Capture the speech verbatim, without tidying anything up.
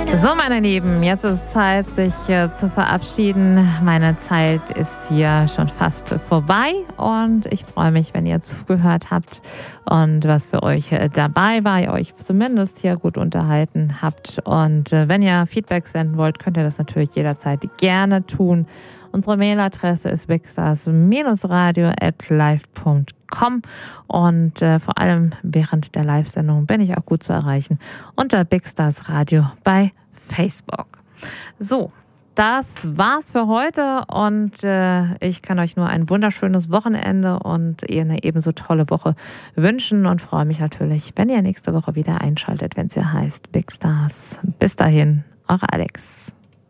So, meine Lieben, jetzt ist es Zeit, sich äh, zu verabschieden. Meine Zeit ist hier schon fast vorbei und ich freue mich, wenn ihr zugehört habt und was für euch äh, dabei war, ihr euch zumindest hier gut unterhalten habt. Und äh, wenn ihr Feedback senden wollt, könnt ihr das natürlich jederzeit gerne tun. Unsere Mailadresse ist bigstars radio at live punkt com und äh, vor allem während der Live-Sendung bin ich auch gut zu erreichen unter Bigstars Radio bei Facebook. So, das war's für heute und äh, ich kann euch nur ein wunderschönes Wochenende und ihr eine ebenso tolle Woche wünschen und freue mich natürlich, wenn ihr nächste Woche wieder einschaltet, wenn es hier heißt Bigstars. Bis dahin, eure Alex.